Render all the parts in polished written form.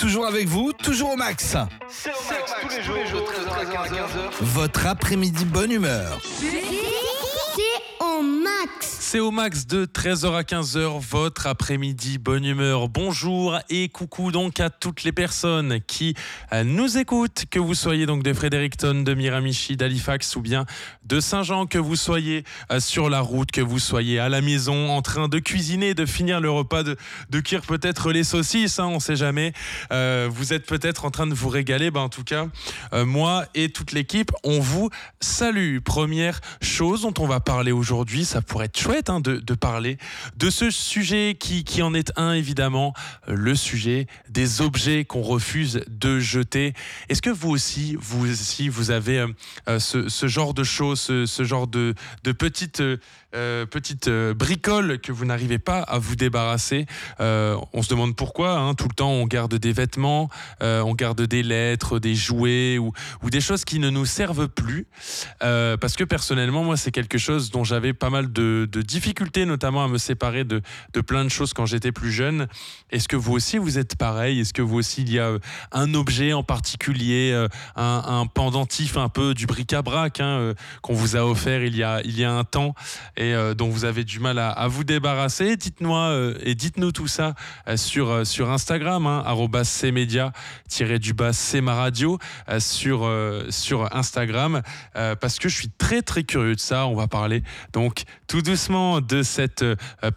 toujours avec vous, toujours au max. C'est au max, tous les jours, de 13h à 15h. Votre après-midi bonne humeur. C'est au max. C'est au max de 13h à 15h, votre après-midi bonne humeur. Bonjour et coucou donc à toutes les personnes qui nous écoutent, que vous soyez donc de Fredericton, de Miramichi, d'Halifax ou bien de Saint-Jean, que vous soyez sur la route, que vous soyez à la maison en train de cuisiner, de finir le repas, de cuire peut-être les saucisses, on ne sait jamais. Vous êtes peut-être en train de vous régaler. En tout cas, moi et toute l'équipe, on vous salue. Première chose dont on va parler aujourd'hui, ça pourrait être chouette de parler de ce sujet qui en est un, évidemment, le sujet des objets qu'on refuse de jeter. Est-ce que vous aussi vous avez ce genre de choses, ce genre de petites bricoles que vous n'arrivez pas à vous débarrasser? On se demande pourquoi, tout le temps on garde des vêtements, on garde des lettres, des jouets ou des choses qui ne nous servent plus, parce que personnellement moi c'est quelque chose dont j'avais pas mal de difficultés, notamment à me séparer de plein de choses quand j'étais plus jeune. Est-ce que vous aussi vous êtes pareil? Est-ce que vous aussi il y a un objet en particulier, un pendentif un peu du bric-à-brac qu'on vous a offert il y a un temps et dont vous avez du mal à vous débarrasser? Dites-nous tout ça sur Instagram, @cmedia_c'est-ma-radio sur Instagram, parce que je suis très très curieux de ça. On va parler donc tout doucement de ce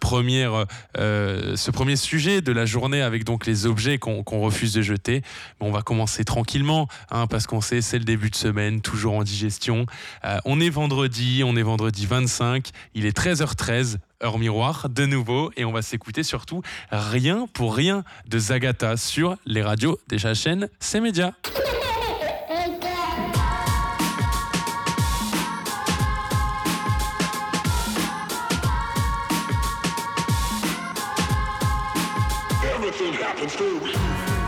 premier sujet de la journée avec donc les objets qu'on refuse de jeter. Mais on va commencer tranquillement, parce qu'on sait c'est le début de semaine, toujours en digestion. On est vendredi 25, il est 13h13, heure miroir de nouveau, et on va s'écouter surtout Rien pour rien de Zagata sur les radios de la chaîne C-Média. Everything happens for a reason.